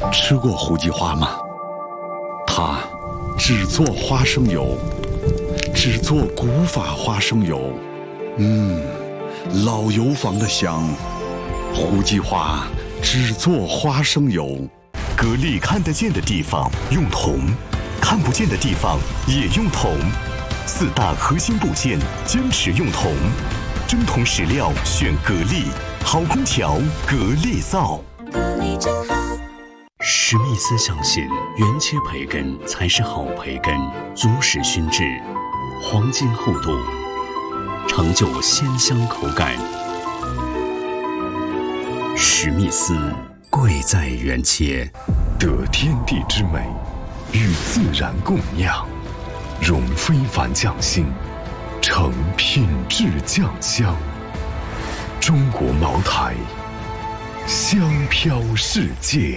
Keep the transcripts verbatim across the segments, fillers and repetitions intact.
吃过胡姬花吗？它只做花生油，只做古法花生油。嗯，老油坊的香。胡姬花只做花生油。 格力看得见的地方用铜，看不见的地方也用铜。四大核心部件坚持用铜，真铜实料选格力，好空调格力造。 格力真好。 史密斯相信原切培根才是好培根，足使熏制，黄金厚度，成就鲜香口感。史密斯贵在原切， 得天地之美，与自然共酿，融非凡匠心，成品质酱香。中国茅台，香飘世界。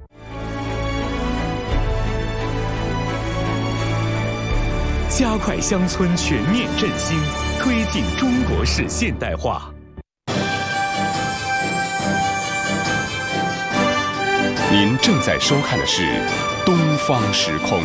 加快乡村全面振兴，推进中国式现代化。 您正在收看的是《东方时空》。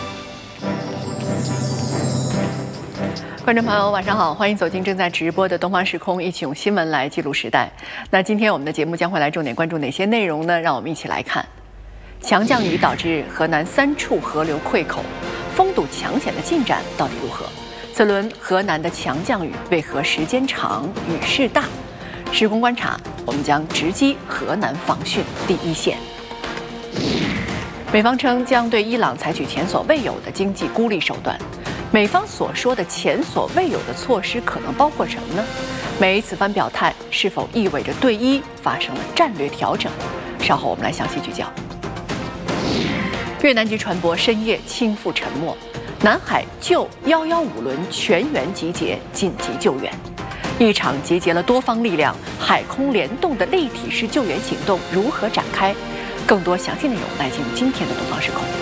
观众朋友，晚上好，欢迎走进正在直播的《东方时空》，一起用新闻来记录时代。那今天我们的节目将会来重点关注哪些内容呢？让我们一起来看。强降雨导致河南三处河流溃口，封堵抢险的进展到底如何？此轮河南的强降雨为何时间长、雨势大？时空观察，我们将直击河南防汛第一线。美方称将对伊朗采取前所未有的经济孤立手段。美方所说的前所未有的措施可能包括什么呢？美此番表态是否意味着对伊发生了战略调整？稍后我们来详细聚焦。越南籍船舶深夜倾覆沉没，南海救一一五轮全员集结紧急救援。一场集结了多方力量、海空联动的立体式救援行动如何展开？更多详细内容来进入今天的《东方时空》。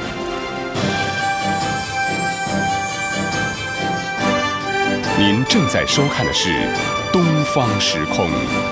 您正在收看的是《东方时空》。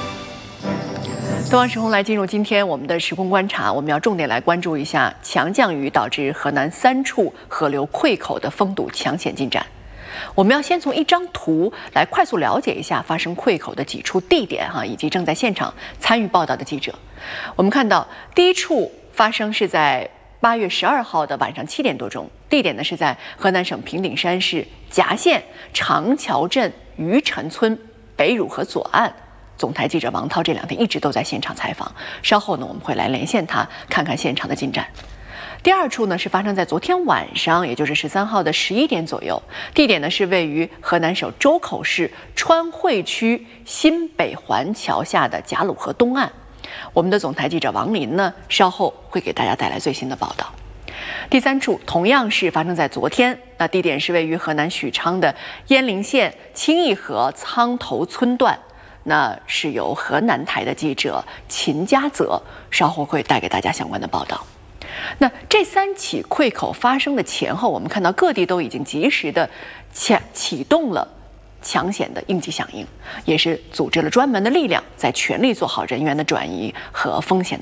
东方时空来进入今天我们的时空观察，我们要重点来关注一下强降雨导致河南三处河流溃口的封堵抢险进展。我们要先从一张图来快速了解一下发生溃口的几处地点哈，以及正在现场参与报道的记者。我们看到第一处发生是在八月十二号的晚上七点多钟，地点呢是在河南省平顶山市夹县长桥镇余陈村北汝河左岸。总台记者王涛这两天一直都在现场采访，稍后呢我们会来连线他，看看现场的进展。第二处呢是发生在昨天晚上，也就是十三号的十一点左右，地点呢是位于河南省周口市川汇区新北环桥下的贾鲁河东岸。我们的总台记者王林呢稍后会给大家带来最新的报道。第三处同样是发生在昨天，那地点是位于河南许昌的鄢陵县清义河苍头村段。那是由河南台的记者秦家泽稍后会带给大家相关的报道。那这三起溃口发生的前后，我们看到各地都已经及时的启启动了抢险的应急响应，也是组织了专门的力量，在全力做好人员的转移和风险的